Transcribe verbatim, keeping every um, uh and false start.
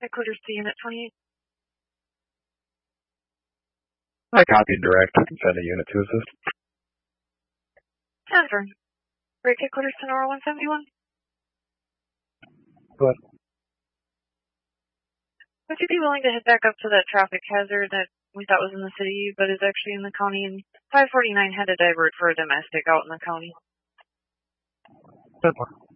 Headquarters to Unit twenty-eight. I copy and direct. I can send a unit to assist. Confirm. Break headquarters to Nora one seventy-one. Go ahead. Would you be willing to head back up to that traffic hazard that we thought was in the city, but is actually in the county? And five forty-nine had to divert for a domestic out in the county. Good one.